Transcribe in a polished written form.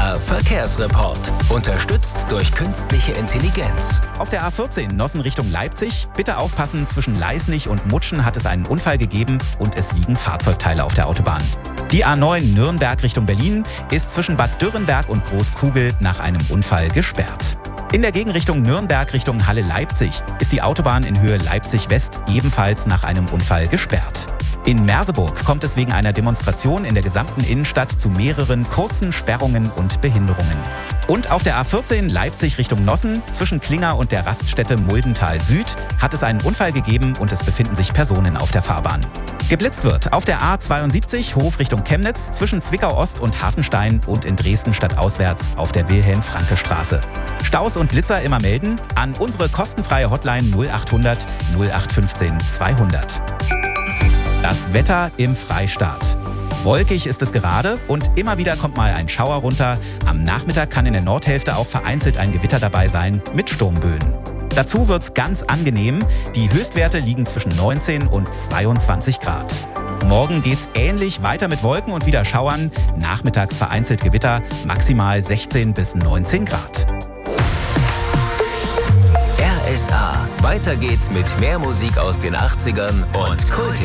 RSA Verkehrsreport. Unterstützt durch künstliche Intelligenz. Auf der A14 Nossen Richtung Leipzig. Bitte aufpassen, zwischen Leisnig und Mutschen hat es einen Unfall gegeben und es liegen Fahrzeugteile auf der Autobahn. Die A9 Nürnberg Richtung Berlin ist zwischen Bad Dürrenberg und Großkugel nach einem Unfall gesperrt. In der Gegenrichtung Nürnberg Richtung Halle-Leipzig ist die Autobahn in Höhe Leipzig-West ebenfalls nach einem Unfall gesperrt. In Merseburg kommt es wegen einer Demonstration in der gesamten Innenstadt zu mehreren kurzen Sperrungen und Behinderungen. Und auf der A14 Leipzig Richtung Nossen zwischen Klinger und der Raststätte Muldental Süd hat es einen Unfall gegeben und es befinden sich Personen auf der Fahrbahn. Geblitzt wird auf der A72 Hof Richtung Chemnitz zwischen Zwickau Ost und Hartenstein und in Dresden stadtauswärts auf der Wilhelm-Franke-Straße. Staus und Blitzer immer melden an unsere kostenfreie Hotline 0800 0815 200. Das Wetter im Freistaat. Wolkig ist es gerade und immer wieder kommt mal ein Schauer runter. Am Nachmittag kann in der Nordhälfte auch vereinzelt ein Gewitter dabei sein mit Sturmböen. Dazu wird's ganz angenehm. Die Höchstwerte liegen zwischen 19 und 22 Grad. Morgen geht's ähnlich weiter mit Wolken und wieder Schauern. Nachmittags vereinzelt Gewitter, maximal 16 bis 19 Grad. RSA. Weiter geht's mit mehr Musik aus den 80ern und Kulthits.